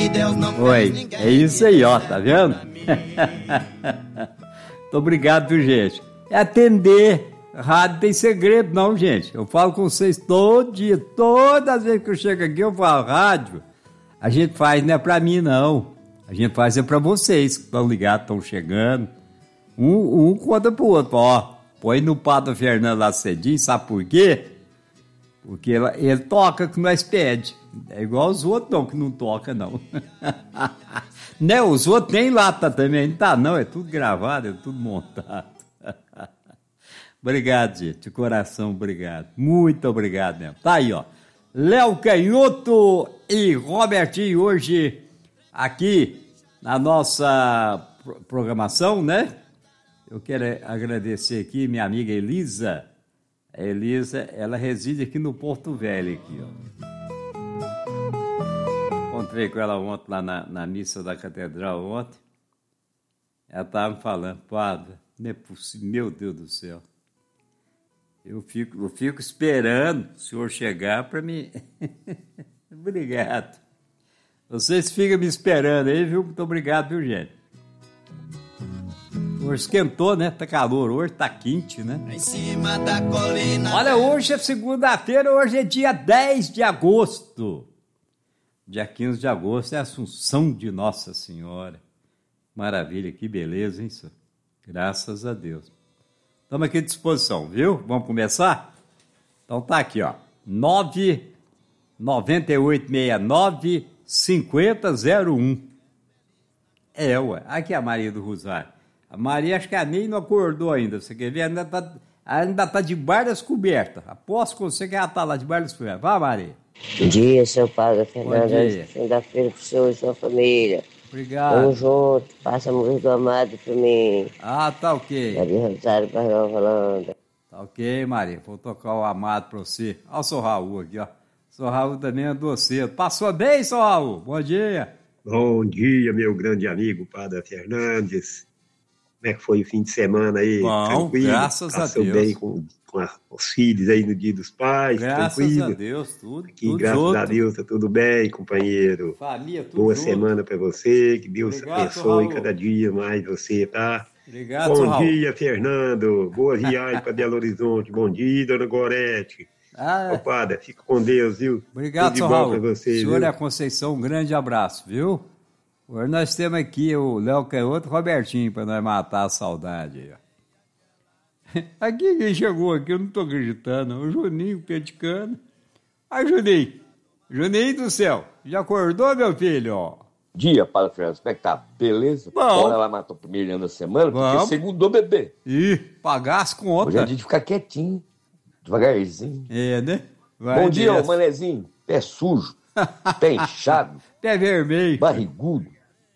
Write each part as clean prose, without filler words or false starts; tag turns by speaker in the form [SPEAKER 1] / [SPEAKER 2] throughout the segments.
[SPEAKER 1] Oi, é isso aí, ó, tá vendo? Muito obrigado, viu, gente? É atender. Rádio tem segredo, não, gente. Eu falo com vocês todo dia, todas as vezes que eu chego aqui, eu falo, rádio, a gente faz não é pra mim, não. A gente faz é pra vocês que estão ligados, estão chegando. Um conta pro outro, ó. Põe no Padre Fernando lá cedinho, sabe por quê? Porque ele toca que nós pede. É igual os outros, não, que não toca, não. Né, os outros tem lata também, não tá, não. É tudo gravado, é tudo montado. Obrigado, gente, de coração, obrigado. Muito obrigado mesmo. Tá aí, ó. Léo Canhoto e Robertinho hoje aqui na nossa programação, né? Eu quero agradecer aqui minha amiga Elisa. A Elisa, ela reside aqui no Porto Velho, aqui, ó. Encontrei com ela ontem lá na missa da catedral ontem. Ela estava me falando, padre, não é possível, meu Deus do céu. Eu fico esperando o senhor chegar para mim. Obrigado. Vocês ficam me esperando aí, viu? Muito obrigado, viu, gente? Hoje esquentou, né? Tá calor, hoje tá quente, né? Em cima da colina. Olha, hoje é segunda-feira, hoje é dia 10 de agosto. Dia 15 de agosto é a Assunção de Nossa Senhora. Maravilha, que beleza, hein, senhor? Graças a Deus. Estamos aqui à disposição, viu? Vamos começar? Então tá aqui, ó. 99869-5001. É, ué. Aqui é a Maria do Rosário. A Maria, acho que a nem não acordou ainda. Você quer ver? Ainda tá debaixo das cobertas. Aposto com você que ela tá lá debaixo das cobertas. Vá, Maria.
[SPEAKER 2] Bom dia, seu Padre Fernando. Segunda-feira pro senhor e sua família.
[SPEAKER 1] Obrigado.
[SPEAKER 2] Tamo junto. Passa a música do Amado pra mim.
[SPEAKER 1] Ah, tá ok.
[SPEAKER 2] Maria Rosário Barrão falando.
[SPEAKER 1] Tá ok, Maria. Vou tocar o Amado pra você. Olha o seu Raul aqui, ó. O seu Raul também andou cedo. Passou bem, seu Raul? Bom dia.
[SPEAKER 3] Bom dia, meu grande amigo Padre Fernandes. Como é que foi o fim de semana aí?
[SPEAKER 1] Bom,
[SPEAKER 3] tranquilo?
[SPEAKER 1] Graças a Deus.
[SPEAKER 3] Bem com os filhos aí no Dia dos Pais?
[SPEAKER 1] Graças
[SPEAKER 3] tranquilo?
[SPEAKER 1] a Deus, tudo.
[SPEAKER 3] Aqui,
[SPEAKER 1] tudo
[SPEAKER 3] graças
[SPEAKER 1] junto.
[SPEAKER 3] a Deus, tá tudo bem, companheiro.
[SPEAKER 1] Família, tudo
[SPEAKER 3] Boa
[SPEAKER 1] junto.
[SPEAKER 3] semana pra você, que Deus
[SPEAKER 1] Obrigado,
[SPEAKER 3] abençoe
[SPEAKER 1] Raul.
[SPEAKER 3] cada dia mais você, tá?
[SPEAKER 1] Obrigado,
[SPEAKER 3] Bom
[SPEAKER 1] Raul.
[SPEAKER 3] dia, Fernando. Boa viagem para Belo Horizonte. Bom dia, dona Gorete. Ô, padre, fica com Deus, viu?
[SPEAKER 1] Obrigado,
[SPEAKER 3] tudo de
[SPEAKER 1] seu
[SPEAKER 3] bom
[SPEAKER 1] Raul.
[SPEAKER 3] pra você,
[SPEAKER 1] Senhor
[SPEAKER 3] viu?
[SPEAKER 1] é a Conceição, um grande abraço, viu? Hoje nós temos aqui o Léo Canhoto e o Robertinho para nós matar a saudade aí, ó. Aqui quem chegou aqui, eu não tô acreditando. O Juninho Peticano. Ai, Juninho. Juninho do céu. Já acordou, meu filho? Ó.
[SPEAKER 4] Dia, Padre Fernando. Como é que tá? Beleza?
[SPEAKER 1] Bom.
[SPEAKER 4] Bora lá matar o primeiro ano da semana, porque
[SPEAKER 1] Vamos.
[SPEAKER 4] segundou bebê.
[SPEAKER 1] Ih, pagar as
[SPEAKER 4] Hoje é
[SPEAKER 1] contas.
[SPEAKER 4] dia de ficar quietinho, devagarzinho.
[SPEAKER 1] É, né? Vai
[SPEAKER 4] Bom dia, ô
[SPEAKER 1] dessa.
[SPEAKER 4] manezinho. Pé sujo, pé inchado,
[SPEAKER 1] Pé vermelho.
[SPEAKER 4] barrigudo.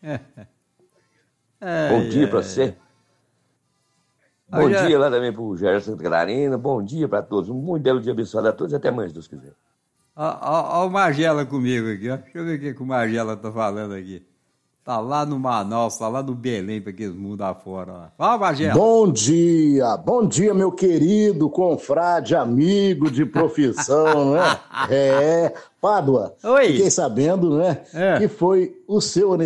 [SPEAKER 1] Ai,
[SPEAKER 4] Bom dia pra
[SPEAKER 1] ai.
[SPEAKER 4] você. Bom
[SPEAKER 1] Olha-
[SPEAKER 4] dia lá também pro Gerson Santa Catarina. Bom dia pra todos. Um muito belo dia abençoado a todos. Até amanhã, se Deus quiser.
[SPEAKER 1] Ó o Magela comigo aqui, ó. Deixa eu ver o que o Magela tá falando aqui. Tá lá no Manaus, tá lá no Belém, pra aqueles mundos afora, ó. Fala, Magela.
[SPEAKER 5] Bom dia, meu querido confrade, amigo de profissão, né? Pádua,
[SPEAKER 1] Oi.
[SPEAKER 5] fiquei sabendo, né,
[SPEAKER 1] É.
[SPEAKER 5] que foi o seu